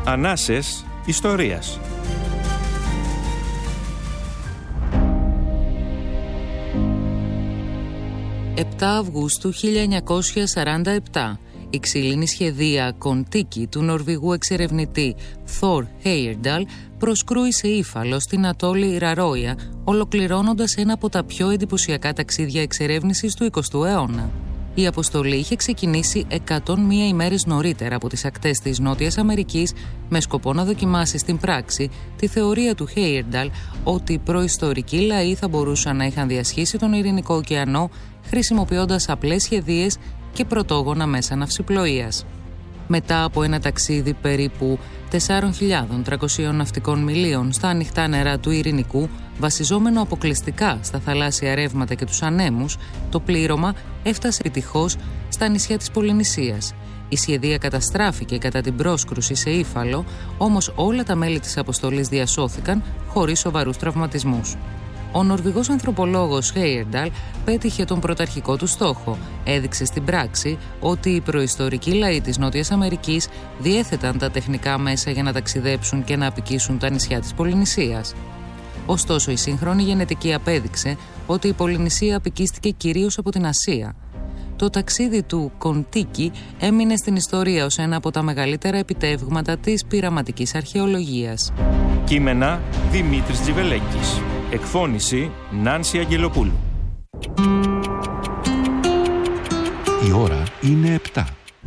Ανάσες ιστορίας. «7 Αυγούστου 1947, η ξυλίνη σχεδία Κοντίκι του Νορβηγού εξερευνητή Θόρ Χέιερνταλ προσκρούει σε ύφαλο στην ατόλη Ραρόια, ολοκληρώνοντας ένα από τα πιο εντυπωσιακά ταξίδια εξερεύνησης του 20ου αιώνα. Η αποστολή είχε ξεκινήσει 101 ημέρες νωρίτερα από τις ακτές της Νότιας Αμερικής με σκοπό να δοκιμάσει στην πράξη τη θεωρία του Χέιερνταλ ότι οι προϊστορικοί λαοί θα μπορούσαν να είχαν διασχίσει τον Ειρηνικό ωκεανό χρησιμοποιώντας απλές σχεδίες και πρωτόγωνα μέσα ναυσιπλοείας. Μετά από ένα ταξίδι περίπου 4.300 ναυτικών μιλίων στα ανοιχτά νερά του Ειρηνικού, βασιζόμενο αποκλειστικά στα θαλάσσια ρεύματα και τους ανέμους, το πλήρωμα έφτασε επιτυχώς στα νησιά της Πολυνησίας. Η σχεδία καταστράφηκε κατά την πρόσκρουση σε ύφαλο, όμως όλα τα μέλη της αποστολής διασώθηκαν χωρίς σοβαρούς τραυματισμούς. Ο Νορβηγός ανθρωπολόγος Χέιερνταλ πέτυχε τον πρωταρχικό του στόχο. Έδειξε στην πράξη ότι οι προϊστορικοί λαοί της Νότιας Αμερικής διέθεταν τα τεχνικά μέσα για να ταξιδέψουν και να απικήσουν τα νησιά της Πολυνησίας. Ωστόσο, η σύγχρονη γενετική απέδειξε ότι η Πολυνησία απικίστηκε κυρίως από την Ασία. Το ταξίδι του Κοντίκι έμεινε στην ιστορία ως ένα από τα μεγαλύτερα επιτεύγματα της πειραματικής αρχαιολογίας. Κείμενα Δημήτρης Τζιβελέκης. Εκφώνηση Νάνση Αγγελοπούλου. Η ώρα είναι 7.